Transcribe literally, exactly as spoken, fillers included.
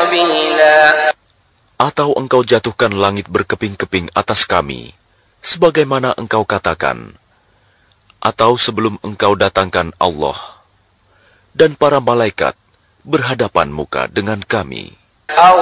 قبيلا. Atau engkau jatuhkan langit berkeping-keping atas kami, sebagaimana engkau katakan, atau sebelum engkau datangkan Allah dan para malaikat berhadapan muka dengan kami.